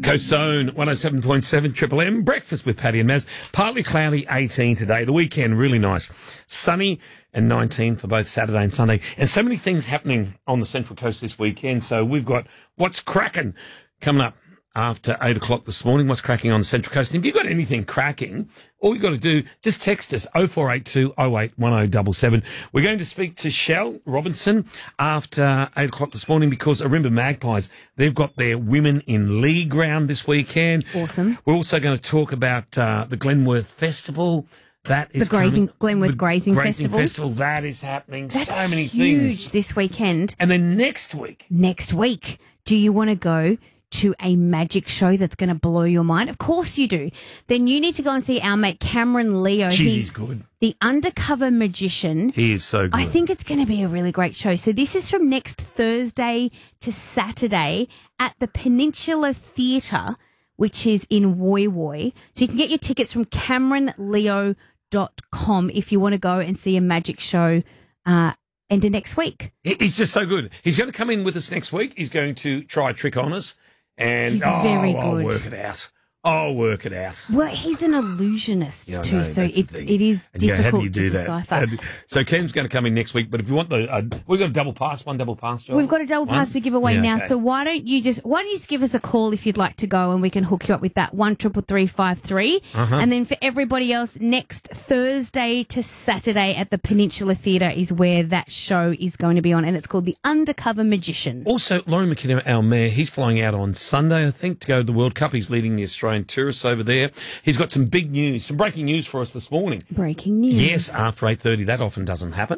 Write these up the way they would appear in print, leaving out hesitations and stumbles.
Coast Zone 107.7 Triple M. Breakfast with Paddy and Maz. Partly cloudy, 18 today. The weekend, really nice. Sunny and 19 for both Saturday and Sunday. And so many things happening on the Central Coast this weekend. So we've got What's Cracking coming up after 8 o'clock this morning. What's cracking on the Central Coast? And if you've got anything cracking, all you've got to do, just text us 0482 08 1077. We're going to speak to Shell Robinson after 8 o'clock this morning because Arimba Magpies, they've got their Women in League round this weekend. Awesome. We're also going to talk about the Glenworth Festival. That is Glenworth Grazing Festival. That is happening. That's so many huge things this weekend. And then next week, do you want to go to a magic show that's going to blow your mind? Of course you do. Then you need to go and see our mate Cameron Leo. He's good. The undercover magician. He is so good. I think it's going to be a really great show. So this is from next Thursday to Saturday at the Peninsula Theatre, which is in Woy Woy. So you can get your tickets from CameronLeo.com if you want to go and see a magic show end of next week. He's just so good. He's going to come in with us next week. He's going to try a trick on us. And he's very good. I'll work it out. Well, he's an illusionist too, so it is difficult to decipher. So Cam's going to come in next week, but if you want we've got a double pass, Joel. We've got a double pass to give away now. Okay. So why don't you just give us a call if you'd like to go, and we can hook you up with that 133353. And then for everybody else, next Thursday to Saturday at the Peninsula Theatre is where that show is going to be on, and it's called The Undercover Magician. Also, Laurie McKenna, our mayor, he's flying out on Sunday, I think, to go to the World Cup. He's leading the Australian tourists over there. He's got some big news, some breaking news for us this morning. Breaking news. Yes, after 8:30. That often doesn't happen.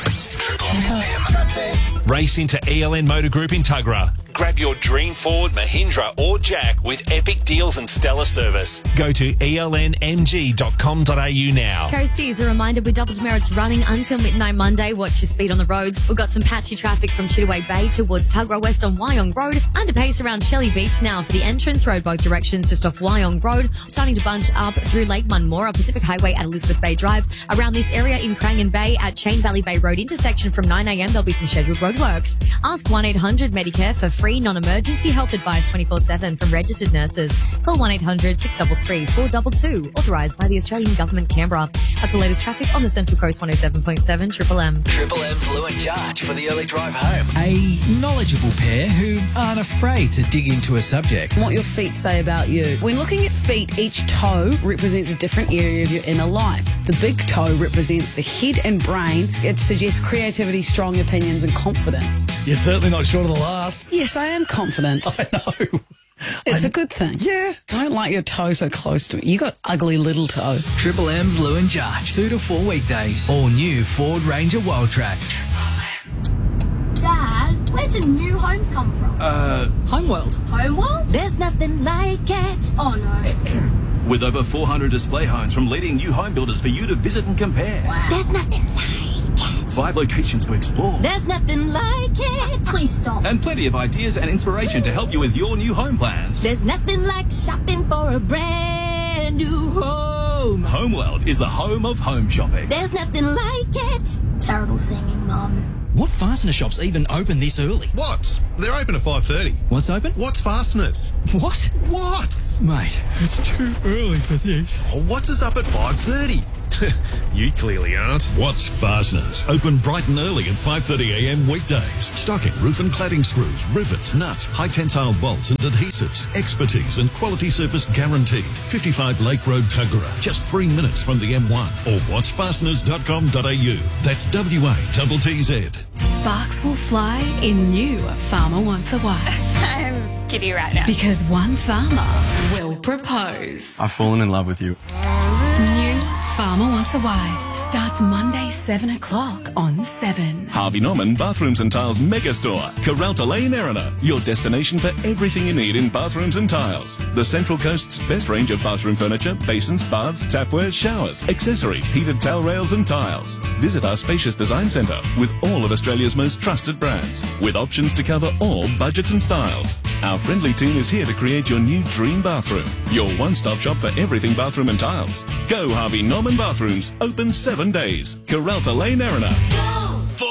Race into ELN Motor Group in Tuggerah. Grab your dream Ford, Mahindra or Jack with epic deals and stellar service. Go to elnmg.com.au now. Coasties, a reminder with double demerits running until midnight Monday. Watch your speed on the roads. We've got some patchy traffic from Chittaway Bay towards Tuggerah West on Wyong Road. Underpace around Shelley Beach now for the entrance road, both directions just off Wyong Road. Starting to bunch up through Lake Munmora, Pacific Highway at Elizabeth Bay Drive. Around this area in Crangan Bay at Chain Valley Bay Road intersection from 9 a.m. there'll be some scheduled roadworks. Ask 1-800-Medicare for free non-emergency health advice 24/7 from registered nurses. Call 1-800-633-422. Authorised by the Australian Government, Canberra. That's the latest traffic on the Central Coast 107.7 Triple M. Triple M's Lou and Jarch for the early drive home. A knowledgeable pair who aren't afraid to dig into a subject. What your feet say about you. When looking at feet, each toe represents a different area of your inner life. The big toe represents the head and brain. It suggests creativity, strong opinions and confidence. You're certainly not short of the last. Yes, I am confident. I know. It's a good thing. Yeah. I don't like your toe so close to me. You got ugly little toe. Triple M's Lou and Jarch. 2 to 4 weekdays. All new Ford Ranger Wild Track. Dad, where do new homes come from? Homeworld. Homeworld? There's nothing like it. Oh no. With over 400 display homes from leading new home builders for you to visit and compare. Wow. There's nothing like it. 5 locations to explore. There's nothing like it. Please stop. And plenty of ideas and inspiration to help you with your new home plans. There's nothing like shopping for a brand new home. Homeworld is the home of home shopping. There's nothing like it. Terrible singing, Mum. What fastener shops even open this early? What? They're open at 5:30. What's open? What's Fasteners? What? What? Mate, it's too early for this. Oh, what's us up at 5:30? You clearly aren't. What's Fasteners? Open bright and early at 5:30 a.m. weekdays. Stocking roof and cladding screws, rivets, nuts, high tensile bolts and adhesives. Expertise and quality service guaranteed. 55 Lake Road, Tuggerah. Just 3 minutes from the M1. Or watchfasteners.com.au. That's WATTZ. Sparks will fly in new Farmer Wants a Wife. I'm giddy right now. Because one farmer will propose. I've fallen in love with you. New Farmer Wants a Wife starts Monday 7 o'clock on 7. Harvey Norman Bathrooms and Tiles Megastore. Carralta Lane, Erina. Your destination for everything you need in bathrooms and tiles. The Central Coast's best range of bathroom furniture, basins, baths, tapware, showers, accessories, heated towel rails and tiles. Visit our spacious design centre with all of Australia's most trusted brands, with options to cover all budgets and styles. Our friendly team is here to create your new dream bathroom. Your one-stop shop for everything bathroom and tiles. Go Harvey Norman Bathrooms, open 7 days. Carralta Lane, Erina. Go! For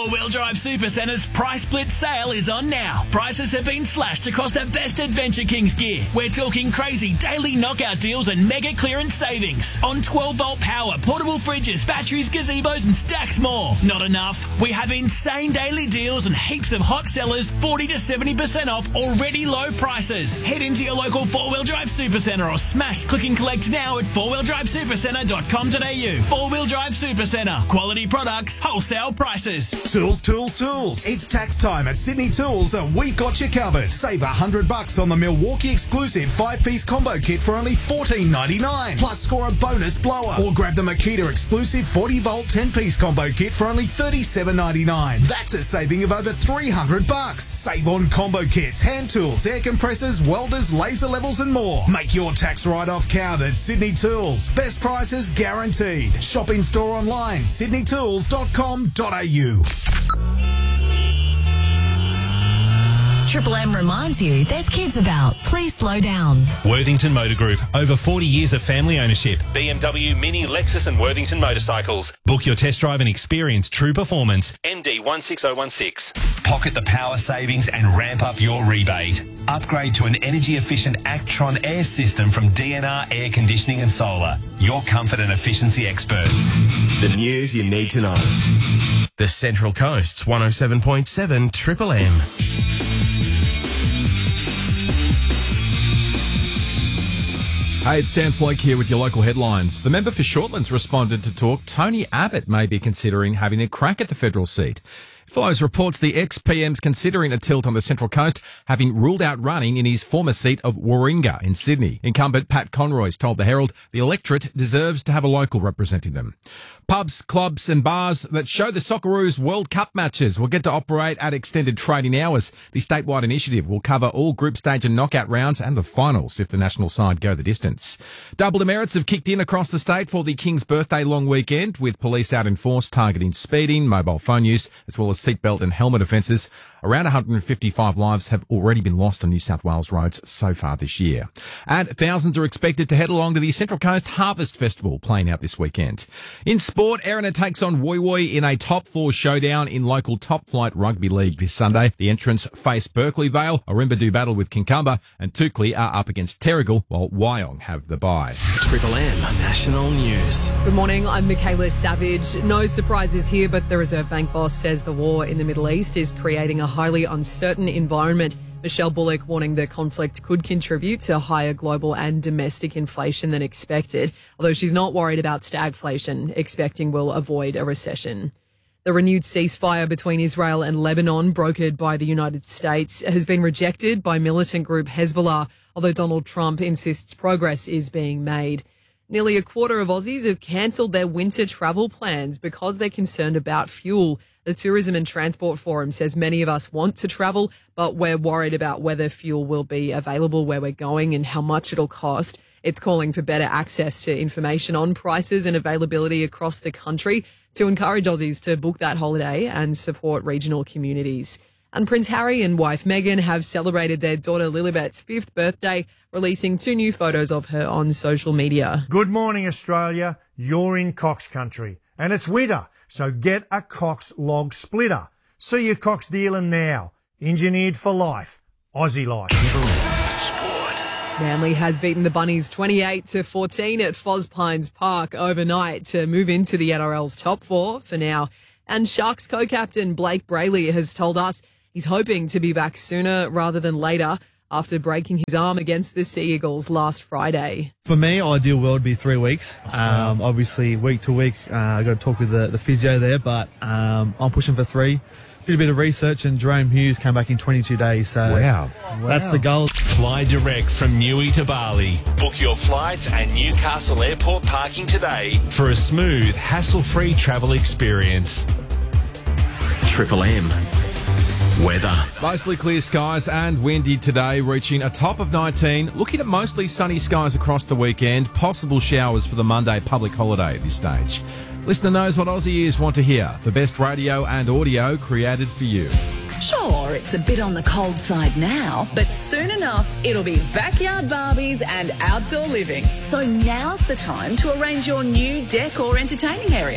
Four-Wheel Drive Supercenter's Price Split sale is on now. Prices have been slashed across the best Adventure Kings gear. We're talking crazy daily knockout deals and mega clearance savings on 12-volt power, portable fridges, batteries, gazebos and stacks more. Not enough? We have insane daily deals and heaps of hot sellers, 40 to 70% off already low prices. Head into your local Four-Wheel Drive Supercentre or smash click and collect now at fourwheeldrivesupercentre.com.au. Four-Wheel Drive Supercentre. Quality products, wholesale prices. Tools, tools, tools. It's tax time at Sydney Tools and we've got you covered. Save $100 on the Milwaukee exclusive 5-piece combo kit for only $14.99. Plus score a bonus blower. Or grab the Makita exclusive 40-volt 10-piece combo kit for only $37.99. That's a saving of over $300. Save on combo kits, hand tools, air compressors, welders, laser levels and more. Make your tax write-off count at Sydney Tools. Best prices guaranteed. Shop in store online, sydneytools.com.au. Triple M reminds you there's kids about. Please slow down. Worthington Motor Group. Over 40 years of family ownership. BMW, Mini, Lexus and Worthington motorcycles. Book your test drive and experience true performance. MD 16016. Pocket the power savings and ramp up your rebate. Upgrade to an energy-efficient Actron air system from DNR Air Conditioning and Solar. Your comfort and efficiency experts. The news you need to know. The Central Coast's 107.7 Triple M. Hey, it's Dan Floke here with your local headlines. The member for Shortlands responded to talk Tony Abbott may be considering having a crack at the federal seat. It follows reports the ex-PM's considering a tilt on the Central Coast, having ruled out running in his former seat of Warringah in Sydney. Incumbent Pat Conroy's told the Herald the electorate deserves to have a local representing them. Pubs, clubs and bars that show the Socceroos World Cup matches will get to operate at extended trading hours. The statewide initiative will cover all group stage and knockout rounds and the finals if the national side go the distance. Double demerits have kicked in across the state for the King's birthday long weekend, with police out in force targeting speeding, mobile phone use, as well as seatbelt and helmet offences. Around 155 lives have already been lost on New South Wales roads so far this year. And thousands are expected to head along to the Central Coast Harvest Festival playing out this weekend. In sport, Erina takes on Woy Woy in a top four showdown in local top flight rugby league this Sunday. The entrants face Berkeley Vale, Orimba do battle with Kincumber, and Tukli are up against Terrigal, while Wyong have the bye. Triple M National News. Good morning, I'm Michaela Savage. No surprises here, but the Reserve Bank boss says the war in the Middle East is creating a highly uncertain environment. Michelle Bullock warning the conflict could contribute to higher global and domestic inflation than expected, although she's not worried about stagflation, expecting we'll avoid a recession. The renewed ceasefire between Israel and Lebanon, brokered by the United States, has been rejected by militant group Hezbollah, although Donald Trump insists progress is being made. Nearly a quarter of Aussies have cancelled their winter travel plans because they're concerned about fuel. The Tourism and Transport Forum says many of us want to travel, but we're worried about whether fuel will be available where we're going and how much it'll cost. It's calling for better access to information on prices and availability across the country to encourage Aussies to book that holiday and support regional communities. And Prince Harry and wife Meghan have celebrated their daughter Lilibet's 5th birthday, releasing 2 new photos of her on social media. Good morning, Australia. You're in Cox country, and it's winter, so get a Cox log splitter. See your Cox dealer now. Engineered for life. Aussie life. Manly has beaten the Bunnies 28-14 at Fospines Park overnight to move into the NRL's top 4 for now. And Sharks co-captain Blake Brayley has told us he's hoping to be back sooner rather than later after breaking his arm against the Sea Eagles last Friday. For me, ideal world would be 3 weeks. Obviously, week to week, I got to talk with the physio there, but I'm pushing for 3. Did a bit of research, and Jerome Hughes came back in 22 days. So wow. That's the goal. Fly direct from Newey to Bali. Book your flights and Newcastle Airport parking today for a smooth, hassle-free travel experience. Triple M. Weather. Mostly clear skies and windy today, reaching a top of 19. Looking at mostly sunny skies across the weekend. Possible showers for the Monday public holiday at this stage. Listener knows what Aussie ears want to hear. The best radio and audio created for you. Sure, it's a bit on the cold side now, but soon enough, it'll be backyard Barbies and outdoor living. So now's the time to arrange your new deck or entertaining area.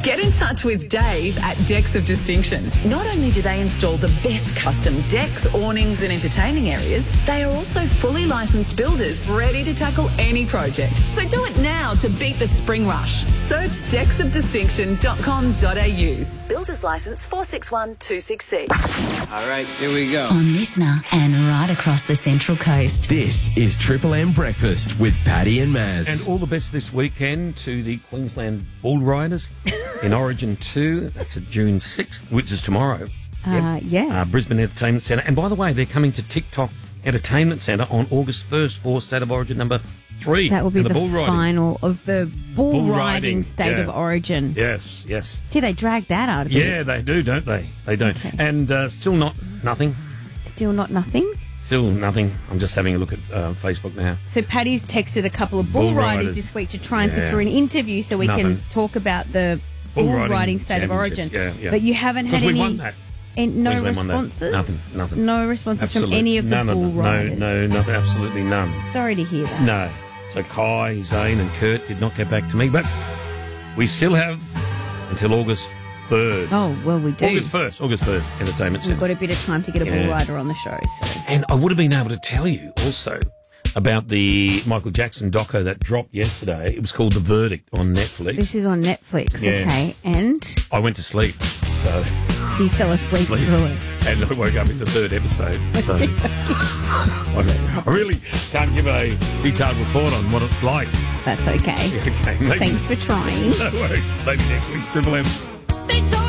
Get in touch with Dave at Decks of Distinction. Not only do they install the best custom decks, awnings and entertaining areas, they are also fully licensed builders ready to tackle any project. So do it now to beat the spring rush. Search decksofdistinction.com.au. Builder's license 461266. All right, here we go. On Listener and right across the Central Coast. This is Triple M Breakfast with Paddy and Maz. And all the best this weekend to the Queensland Bull Riders in Origin 2. That's at June 6th, which is tomorrow. Brisbane Entertainment Centre. And by the way, they're coming to TikTok Entertainment Centre on August 1st for State of Origin number 3. That will be the bull riding. final of the bull riding State of yeah. Origin. Yes, yes. Gee, they drag that out of it. Yeah, they do, don't they? They don't. Okay. And still nothing. Still not nothing? Still nothing. I'm just having a look at Facebook now. So Paddy's texted a couple of bull riders this week to try and secure an interview so we can talk about the bull riding State of Origin. Yeah. But you haven't had any... we won that. And no Queensland responses? Nothing. No responses from any of the bull riders? No, absolutely none. Sorry to hear that. No. So Kai, Zane and Kurt did not get back to me, but we still have until August 3rd. Oh, well, we do. August 1st, Entertainment Centre. We've got a bit of time to get a bull rider on the show. So. And I would have been able to tell you also about the Michael Jackson doco that dropped yesterday. It was called The Verdict on Netflix. This is on Netflix, okay. And? I went to sleep, so you fell asleep through it. And I woke up in the 3rd episode. So I really can't give a detailed report on what it's like. That's okay. Okay, maybe. Thanks for trying. No worries. Maybe next week, Triple M.